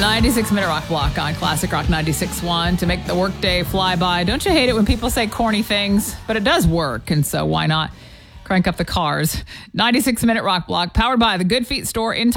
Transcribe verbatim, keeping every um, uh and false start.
ninety-six minute rock block on Classic Rock ninety-six point one to make the workday fly by. Don't you hate it when people say corny things? But it does work, and so why not crank up the cars? ninety-six minute rock block powered by the Good Feet store in